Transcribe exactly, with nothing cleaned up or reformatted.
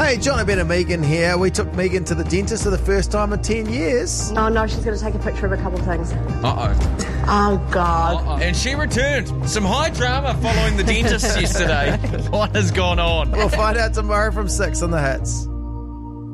Hey, John, Ben and Megan here. We took Megan to the dentist for the first time in ten years. Oh, no, she's going to take a picture of a couple of things. Uh-oh. Oh, God. Uh-oh. And she returned. Some high drama following the dentist yesterday. What has gone on? We'll find out tomorrow from six on The Hits.